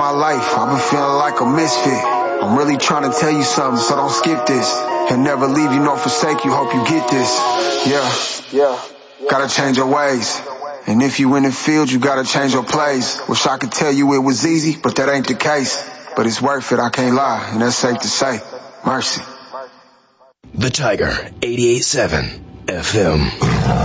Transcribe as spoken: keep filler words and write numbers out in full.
my life, I've been feeling like a misfit. I'm really trying to tell you something, so don't skip this. He'll never leave you nor forsake you, hope you get this. Yeah, yeah. Gotta change your ways. And if you in the field, you gotta change your plays. Wish I could tell you it was easy, but that ain't the case. But it's worth it, I can't lie, and that's safe to say. Mercy. The Tiger, eighty-eight point seven F M.